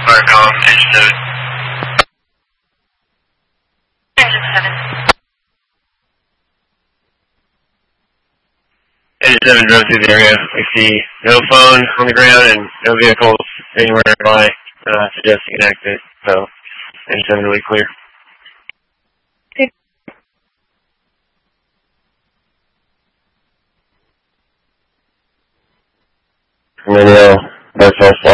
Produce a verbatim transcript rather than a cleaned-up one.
fire call, engine seven. Engine seven. Engine seven drove through the area. We see no phone on the ground and no vehicles anywhere nearby, uh, suggesting an accident. So, engine seven really clear. Radio, Northwest